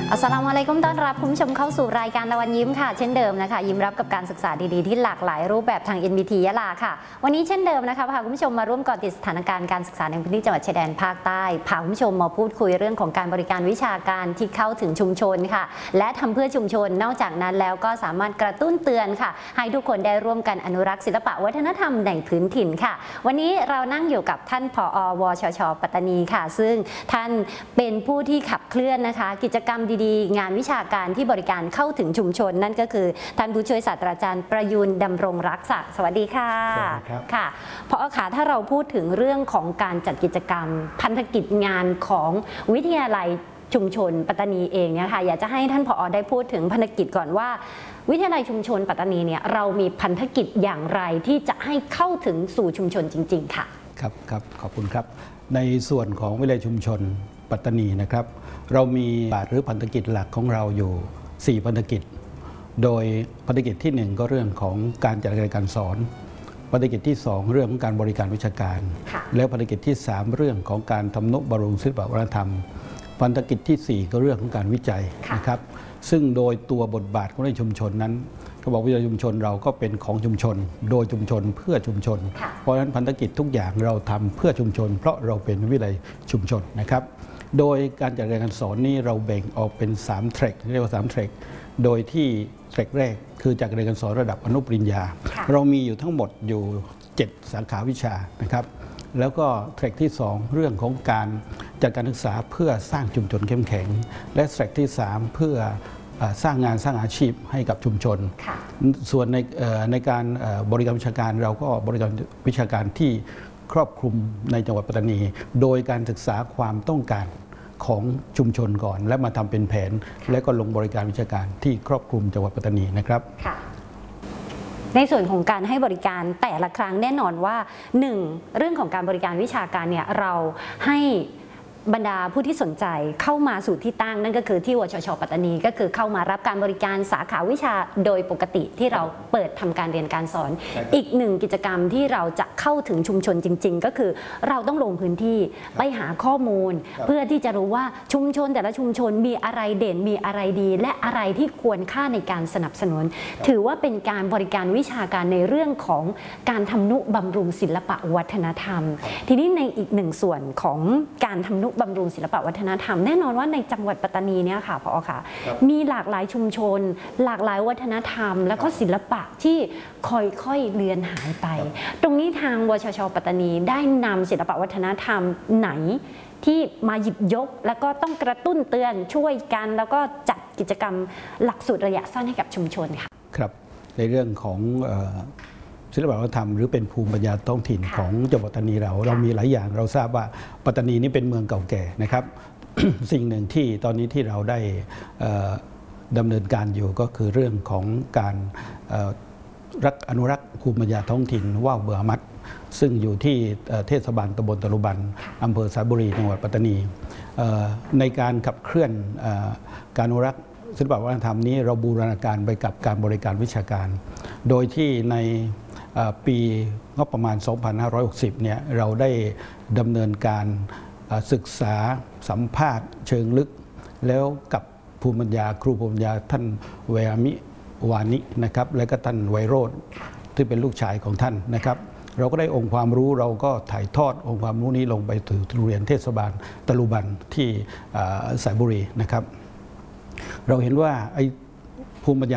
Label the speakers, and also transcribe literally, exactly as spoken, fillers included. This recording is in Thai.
Speaker 1: อัสสลามุอะลัยกุมต้อนรับคุณผู้ชมเข้าสู่รายการตะวันยิ้มค่ะเช่นเดิมนะคะยิ้มรับกับการศึกษาดีๆที่หลากหลายรูปแบบทาง เอ็น บี ที ยะลาค่ะวันนี้เช่นเดิมนะคะพาคุณผู้ชมมาร่วมเกาะติดสถานการณ์การศึกษาในพื้นที่จังหวัดชายแดนภาคใต้พาคุณผู้ชมมาพูดคุยเรื่องของการบริการวิชาการที่เข้าถึงชุมชนค่ะและทำเพื่อชุมชนนอกจากนั้นแล้วก็สามารถกระตุ้นเตือนค่ะให้ทุกคนได้ร่วมกันอนุรักษ์ศิลปะวัฒนธรรมในพื้นถิ่นค่ะวันนี้เรานั่งอยู่กับท่านผอ.วชช.ปัตตานีค่ะซึ่งท่านเป็นผู้ที่ขับเคลื่อนนะคะกิจกรรมดีๆงานวิชาการที่บริการเข้าถึงชุมชนนั่นก็คือท่านผู้ช่วยศาสตราจารย์ประยูนดำรงรักษาสวัสดีค่ะ
Speaker 2: สวัสดีครับ
Speaker 1: ค่ะผอ.ค่ะถ้าเราพูดถึงเรื่องของการจัดกิจกรรมพันธกิจงานของวิทยาลัยชุมชนปัตตานีเองเนี่ยค่ะอยากจะให้ท่านผอ.ได้พูดถึงพันธกิจก่อนว่าวิทยาลัยชุมชนปัตตานีเนี่ยเรามีพันธกิจอย่างไรที่จะให้เข้าถึงสู่ชุมชนจริงๆค่ะ
Speaker 2: ครับครับขอบคุณครับในส่วนของวิทยาลัยชุมชนปัตตานีนะครับเรามีบาทหรือพันธกิจหลักของเราอยู่สี่พันธกิจโดยพันธกิจที่หนึ่งก็เรื่องของการจัดการเรียนการสอนพันธกิจที่สองเรื่องของการบริการวิชาการแล้วพันธกิจที่สามเรื่องของการทำนุบำรุงศิลปวัฒนธรรมพันธกิจที่สี่ก็เรื่องของการวิจัยนะครับซึ่งโดยตัวบทบาทของในชุมชนนั้นเขาบอกวิทยาลัยชุมชนเราก็เป็นของชุมชนโดยชุมชนเพื่อชุมชนเพราะฉะนั้นพันธกิจทุกอย่างเราทำเพื่อชุมชนเพราะเราเป็นวิทยาลัยชุมชนนะครับโดยการจัดการเรียนการสอนนี้เราแบ่งออกเป็นสามแทร็กเรียกว่าสามแทร็กโดยที่แทร็กแรกคือจัดการเรียนการสอนระดับอนุปริญญาเรามีอยู่ทั้งหมดอยู่เจ็ดสาขาวิชานะครับแล้วก็แทร็กที่สองเรื่องของการจัดการศึกษาเพื่อสร้างชุมชนเข้มแข็งและแทร็กที่สามเพื่อสร้างงานสร้างอาชีพให้กับชุมชนส่วนในในการบริการวิชาการเราก็บริการวิชาการที่ครอบคลุมในจังหวัดปัตตานีโดยการศึกษาความต้องการของชุมชนก่อนและมาทำเป็นแผนและก็ลงบริการวิชาการที่ครอบคลุมจังหวัดปัตตานีนะครับ
Speaker 1: ในส่วนของการให้บริการแต่ละครั้งแน่นอนว่าหนึ่งเรื่องของการบริการวิชาการเนี่ยเราให้บรรดาผู้ที่สนใจเข้ามาสู่ที่ตั้งนั่นก็คือที่วชช.ปัตตานีก็คือเข้ามารับการบริการสาขาวิชาโดยปกติที่เราเปิดทำการเรียนการสอนอีกหนึ่งกิจกรรมที่เราจะเข้าถึงชุมชนจริงๆก็คือเราต้องลงพื้นที่ไปหาข้อมูลเพื่อที่จะรู้ว่าชุมชนแต่ละชุมชนมีอะไรเด่นมีอะไรดีและอะไรที่ควรค่าในการสนับสนุนถือว่าเป็นการบริการวิชาการในเรื่องของการทำนุบำรุงศิลปะวัฒนธรรมทีนี้ในอีกหนึ่งส่วนของการทำนุบำรุงศิลปะวัฒนธรรมแน่นอนว่าในจังหวัดปัตตานีเนี่ยค่ะผอ.ค่ะมีหลากหลายชุมชนหลากหลายวัฒนธรรมแล้วก็ศิลปะที่ค่อยๆเลือนหายไปตรงนี้ทางวชช.ปัตตานีได้นำศิลปะวัฒนธรรมไหนที่มาหยิบยกแล้วก็ต้องกระตุ้นเตือนช่วยกันแล้วก็จัดกิจกรรมหลักสูตรระยะสั้นให้กับชุมชนค่ะ
Speaker 2: ครับในเรื่องของศิลปวัฒนธรรมหรือเป็นภูมิปัญญาท้องถิ่นของจังหวัดปัตตานีเราเรามีหลายอย่างเราทราบว่าปัตตานีนี่เป็นเมืองเก่าแก่นะครับ สิ่งหนึ่งที่ตอนนี้ที่เราได้ดำเนินการอยู่ก็คือเรื่องของการรักอนุรักษ์ภูมิปัญญาท้องถิ่นว่าวเบือมัดซึ่งอยู่ที่เทศบาลตำบลตะลุบันอำเภอสายบุรีจังหวัดปัตตานีในการขับเคลื่อนการอนุรักษ์ศิลปวัฒนธรรมนี้เราบูรณาการไปกับการบริการวิชาการโดยที่ในปีงบประมาณ สองพันห้าร้อยหกสิบ เนี่ยเราได้ดำเนินการศึกษาสัมภาษณ์เชิงลึกแล้วกับภูมิปัญญาครูภูมิปัญญาท่านเวอามิวานินะครับและก็ท่านไวโรจน์ที่เป็นลูกชายของท่านนะครับเราก็ได้องค์ความรู้เราก็ถ่ายทอดองค์ความรู้นี้ลงไปถึงโรงเรียนเทศบาลตะลุบันที่สายบุรีนะครับเราเห็นว่าไอ้ภูมิปัญญา